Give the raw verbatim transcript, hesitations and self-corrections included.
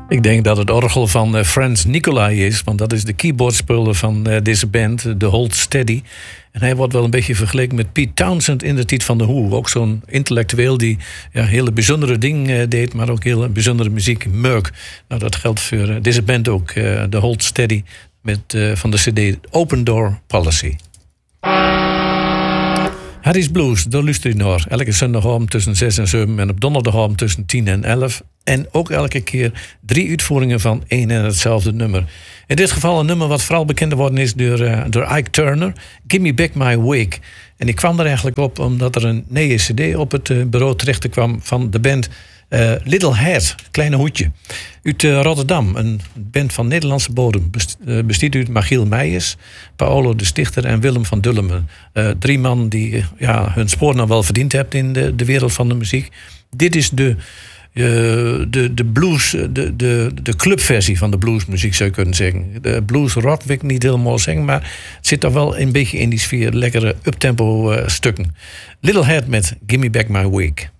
Ik denk dat het orgel van uh, Franz Nicolai is, want dat is de keyboardspeler van uh, deze band, de Hold Steady. En hij wordt wel een beetje vergeleken met Pete Townsend in de tijd van de Who. Ook zo'n intellectueel die ja, hele bijzondere dingen uh, deed, maar ook hele bijzondere muziek. Merck. Nou, dat geldt voor uh, deze band ook, uh, de Hold Steady, met, uh, van de cd Open Door Policy. Harry's Blues, daar luister je naar. Elke zondagavond tussen zes en zeven en op donderdagavond tussen tien en elf. En ook elke keer drie uitvoeringen van één en hetzelfde nummer. In dit geval een nummer wat vooral bekend geworden is door, uh, door Ike Turner. Give Me Back My Wig. En ik kwam er eigenlijk op omdat er een nieuwe cd op het uh, bureau terecht kwam van de band uh, Little Hat, Kleine Hoedje. Uit uh, Rotterdam, een band van Nederlandse bodem. Best, uh, bestaat uit Michiel Meijers, Paolo de Stichter en Willem van Dullemen. Uh, drie man die uh, ja, hun spoor nog wel verdiend hebben in de, de wereld van de muziek. Dit is de... Uh, de, de blues, de, de, de clubversie van de bluesmuziek zou je kunnen zeggen. De blues rock wil ik niet helemaal zeggen, maar het zit toch wel een beetje in die sfeer. Lekkere uptempo uh, stukken. Little Hat met Give Me Back My Wig.